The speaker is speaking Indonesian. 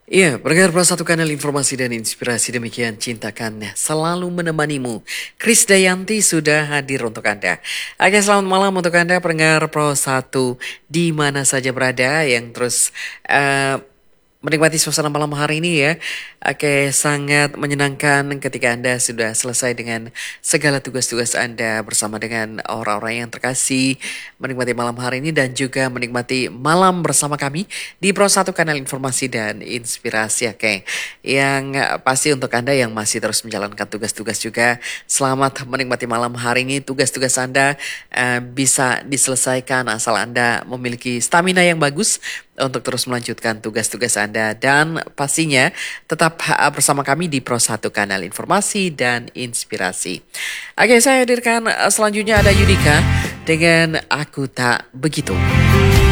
Iya, pendengar Pro Satu Kanal Informasi dan Inspirasi demikian cintakan selalu menemanimu. Kris Dayanti sudah hadir untuk Anda. Oke, selamat malam untuk Anda pendengar Pro Satu di mana saja berada yang terus menikmati suasana malam hari ini ya. Oke, sangat menyenangkan ketika Anda sudah selesai dengan segala tugas-tugas Anda bersama dengan orang-orang yang terkasih, menikmati malam hari ini dan juga menikmati malam bersama kami di Pro Satu Kanal Informasi dan Inspirasi. Oke, yang pasti untuk Anda yang masih terus menjalankan tugas-tugas juga, selamat menikmati malam hari ini. Tugas-tugas Anda bisa diselesaikan asal Anda memiliki stamina yang bagus untuk terus melanjutkan tugas-tugas Anda dan pastinya tetap bersama kami di Pro Satu Kanal Informasi dan Inspirasi. Oke, saya hadirkan selanjutnya ada Yudika dengan Aku Tak Begitu.